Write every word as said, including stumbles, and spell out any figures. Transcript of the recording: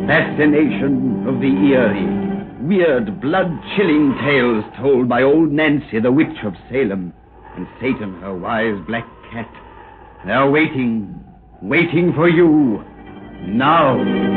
fascination of the eerie, weird, blood-chilling tales told by old Nancy, the witch of Salem, and Satan, her wise black cat. They're waiting, waiting for you, now.